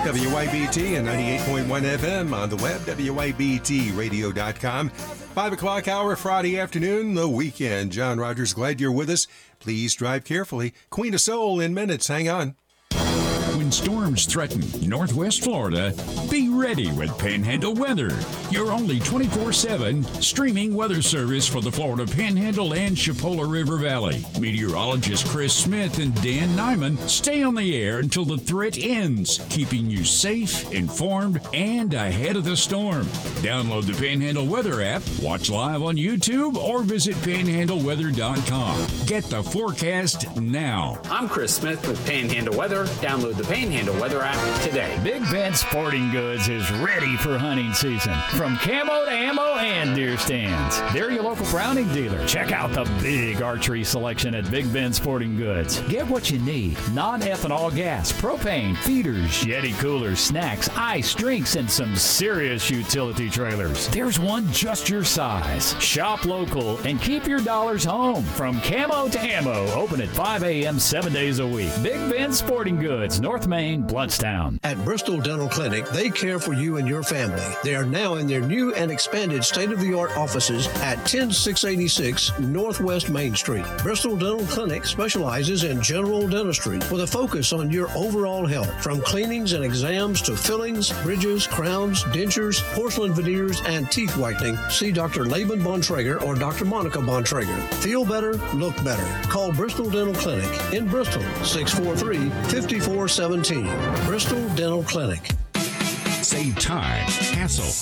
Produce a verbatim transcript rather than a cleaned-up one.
W I B T and ninety-eight point one F M on the web, W I B T radio dot com. Five o'clock hour, Friday afternoon, the weekend. John Rogers, glad you're with us. Please drive carefully. Queen of Soul in minutes. Hang on. When storms threaten Northwest Florida, be ready with Panhandle Weather, your only twenty-four seven streaming weather service for the Florida Panhandle and Chipola River Valley. Meteorologist Chris Smith and Dan Nyman stay on the air until the threat ends, keeping you safe, informed, and ahead of the storm. Download the Panhandle Weather app, watch live on YouTube, or visit panhandle weather dot com. Get the forecast now. I'm Chris Smith with Panhandle Weather. Download the Panhandle Weather app today. Big Bend Sporting Goods is ready for hunting season. From camo to ammo and deer stands, they're your local Browning dealer. Check out the big archery selection at Big Bend Sporting Goods. Get what you need: non-ethanol gas, propane, feeders, Yeti coolers, snacks, ice, drinks, and some serious utility trailers. There's one just your size. Shop local and keep your dollars home. From camo to ammo, open at five a.m. seven days a week. Big Bend Sporting Goods, North Main, Bluntstown. At Bristol Dental Clinic, they care for you and your family. They are now in their new and expanded state-of-the-art offices at ten six eighty-six Northwest Main Street. Bristol Dental Clinic specializes in general dentistry with a focus on your overall health. From cleanings and exams to fillings, bridges, crowns, dentures, porcelain veneers, and teeth whitening, see Doctor Laban Bontrager or Doctor Monica Bontrager. Feel better, look better. Call Bristol Dental Clinic in Bristol, six four three, five four one seven. Bristol Dental Clinic. Save time, hassle,